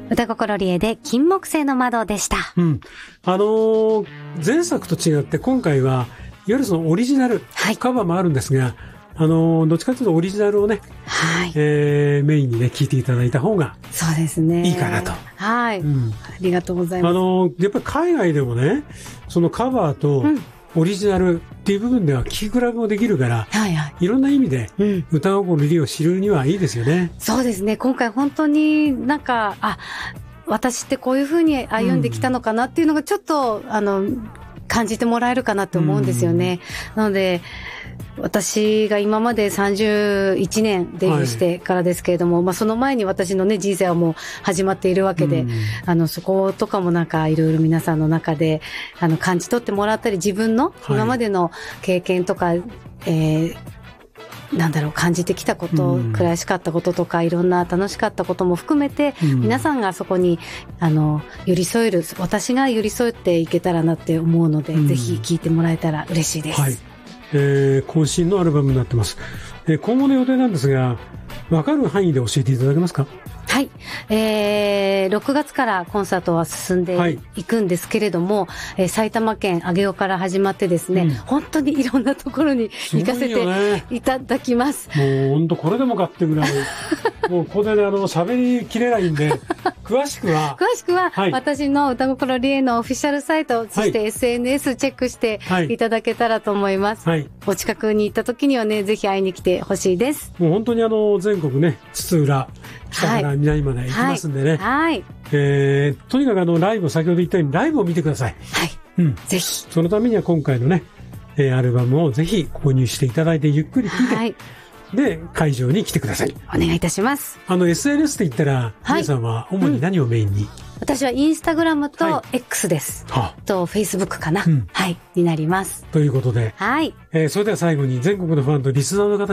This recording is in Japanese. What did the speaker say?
歌心理恵で金木犀の窓でした。 前作と違って今回はいわゆるそのオリジナルカバーもあるんですが、どっちかというとオリジナルをね、メインにね聴いていただいた方がそうですね、 いいかなと。 ありがとうございます。 やっぱり海外でもね、そのカバーとオリジナルっていう部分では聴き比べもできるから、いろんな意味で歌心理恵を知るにはいいですよね。 そうですね。今回本当になんか私ってこういう風に歩んできたのかなっていうのがちょっと感じてもらえるかなって思うんですよね。なので私が今まで31年デビューしてからですけれども、その前に私のね人生はもう始まっているわけで、そことかもなんかいろいろ皆さんの中で感じ取ってもらったり、自分の今までの経験とか、感じてきたこと、悔しかったこととかいろんな楽しかったことも含めて、皆さんがそこに寄り添える、私が寄り添っていけたらなって思うので、ぜひ聴いてもらえたら嬉しいです。 渾身のアルバムになってます。今後の予定なんですが、分かる範囲で教えていただけますか？ はい。6月からコンサートは進んでいくんですけれども、埼玉県上尾から始まってですね、本当にいろんなところに行かせていただきます。 もう本当これでもかってぐらい、もうここで喋りきれないんで、詳しくは、 私の歌心理恵のオフィシャルサイト、そして SNS チェックしていただけたらと思います。お近くに行った時にはね、ぜひ会いに来てほしいです。 もう本当に全国ね、津々浦、北から南まで行きますんでね。とにかくライブ、先ほど言ったようにライブを見てください。 ぜひ。 そのためには今回のね、アルバムをぜひ購入していただいて、ゆっくり聴いて、で、会場に来てください。 お願いいたします。 SNS って言ったら、皆さんは主に何をメインに？ 私はインスタグラムと X です。と、Facebook かな。になります。 ということで。それでは最後に全国のファンとリスナーの方